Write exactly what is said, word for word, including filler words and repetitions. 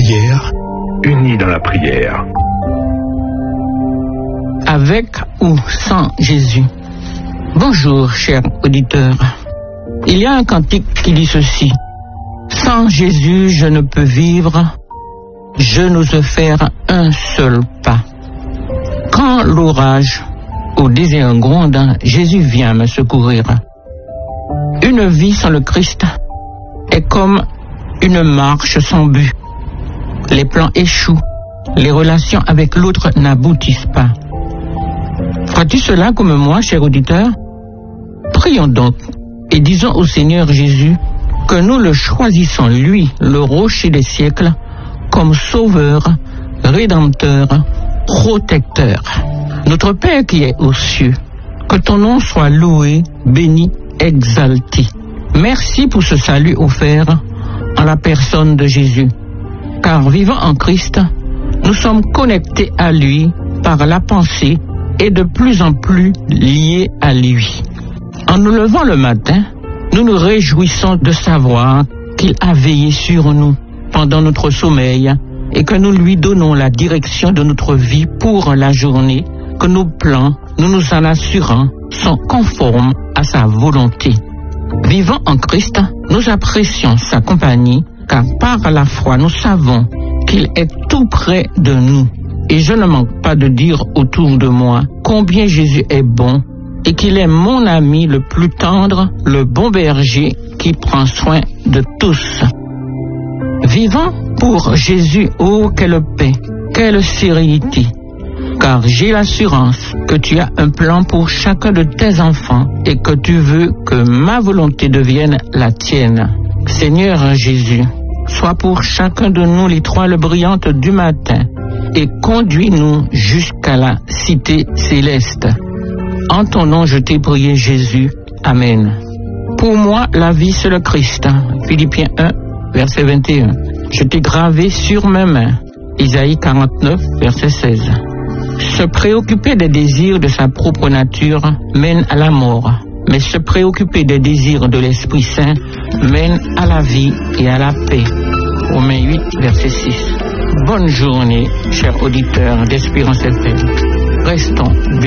prière, unis dans la prière. Avec ou sans Jésus. Bonjour, chers auditeurs. Il y a un cantique qui dit ceci. Sans Jésus, je ne peux vivre, je n'ose faire un seul pas. Quand l'orage au désert gronde, Jésus vient me secourir. Une vie sans le Christ est comme une marche sans but. Les plans échouent, les relations avec l'autre n'aboutissent pas. Crois-tu cela comme moi, cher auditeur? Prions donc et disons au Seigneur Jésus que nous le choisissons, lui, le rocher des siècles, comme sauveur, rédempteur, protecteur. Notre Père qui est aux cieux, que ton nom soit loué, béni, exalté. Merci pour ce salut offert en la personne de Jésus. Car vivant en Christ, nous sommes connectés à lui par la pensée et de plus en plus liés à lui. En nous levant le matin, nous nous réjouissons de savoir qu'il a veillé sur nous pendant notre sommeil et que nous lui donnons la direction de notre vie pour la journée, que nos plans, nous nous en assurant, sont conformes à sa volonté. Vivant en Christ, nous apprécions sa compagnie, car par la foi, nous savons qu'il est tout près de nous. Et je ne manque pas de dire autour de moi combien Jésus est bon et qu'il est mon ami le plus tendre, le bon berger qui prend soin de tous. Vivant pour Jésus, oh quelle paix, quelle sérénité, car j'ai l'assurance que tu as un plan pour chacun de tes enfants et que tu veux que ma volonté devienne la tienne. Seigneur Jésus, sois pour chacun de nous l'étoile brillante du matin et conduis-nous jusqu'à la cité céleste. En ton nom, je t'ai prié, Jésus. Amen. Pour moi, la vie, c'est le Christ. Philippiens un, verset vingt et un. Je t'ai gravé sur mes mains. Isaïe quarante-neuf, verset seize. Se préoccuper des désirs de sa propre nature mène à la mort, mais se préoccuper des désirs de l'Esprit Saint mène à la vie et à la paix. Romains huit, verset six. Bonne journée, chers auditeurs d'Espérance F M. Restons